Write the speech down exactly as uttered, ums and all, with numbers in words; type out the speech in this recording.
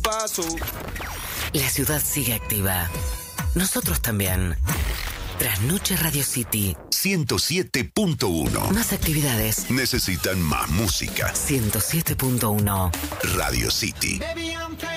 paso. La ciudad sigue activa. Nosotros también. Trasnoche Radio City. ciento siete punto uno. Más actividades. Necesitan más música. ciento siete punto uno. Radio City. Baby, I'm